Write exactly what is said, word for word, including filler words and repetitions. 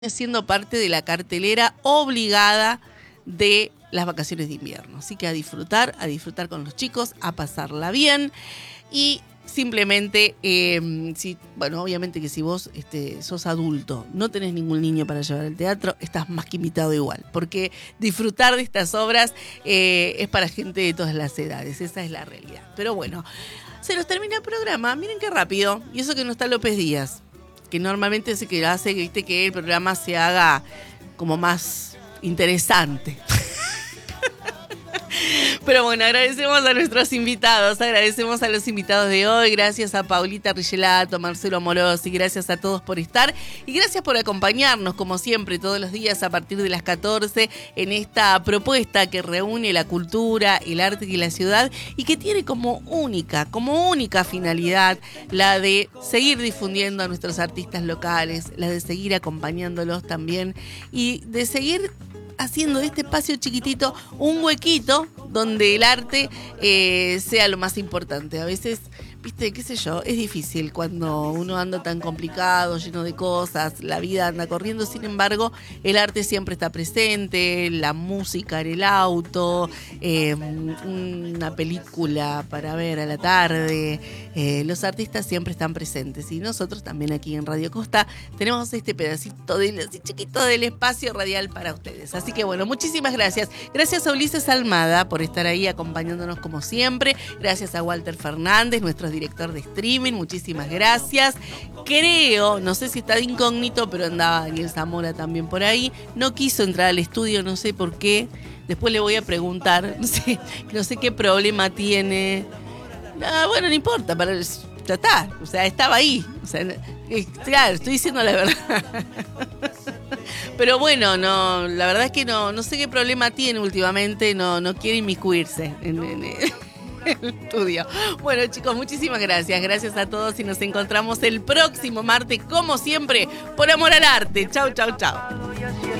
siendo parte de la cartelera obligada de las vacaciones de invierno. Así que a disfrutar, a disfrutar con los chicos, a pasarla bien y simplemente, eh, si, bueno, obviamente que si vos este, sos adulto, no tenés ningún niño para llevar al teatro, estás más que invitado igual, porque disfrutar de estas obras eh, es para gente de todas las edades, esa es la realidad. Pero bueno, se nos termina el programa, miren qué rápido, y eso que no está López Díaz, que normalmente es el que hace ¿viste? Que el programa se haga como más interesante. Pero bueno, agradecemos a nuestros invitados, agradecemos a los invitados de hoy, gracias a Paulita Richelato, Marcelo Amorosi, gracias a todos por estar y gracias por acompañarnos como siempre todos los días a partir de las catorce en esta propuesta que reúne la cultura, el arte y la ciudad y que tiene como única, como única finalidad la de seguir difundiendo a nuestros artistas locales, la de seguir acompañándolos también y de seguir haciendo de este espacio chiquitito un huequito donde el arte eh, sea lo más importante. A veces, viste, qué sé yo, es difícil cuando uno anda tan complicado, lleno de cosas, la vida anda corriendo, sin embargo, el arte siempre está presente, la música en el auto, eh, una película para ver a la tarde, eh, los artistas siempre están presentes y nosotros también aquí en Radio Costa tenemos este pedacito de, así chiquito del espacio radial para ustedes. Así que bueno, muchísimas gracias. Gracias a Ulises Almada por estar ahí acompañándonos como siempre. Gracias a Walter Fernández, nuestro director de streaming, muchísimas gracias. Creo, no sé si está de incógnito, pero andaba Daniel Zamora también por ahí. No quiso entrar al estudio, no sé por qué. Después le voy a preguntar, no sé, no sé qué problema tiene. No, bueno, no importa, para ya está, o sea, estaba ahí. O sea, claro, estoy diciendo la verdad. Pero bueno, no, la verdad es que no, no sé qué problema tiene últimamente, no, no quiere inmiscuirse en, en, en el estudio. Bueno, chicos, muchísimas gracias. Gracias a todos y nos encontramos el próximo martes, como siempre, por amor al arte. Chau, chau, chau.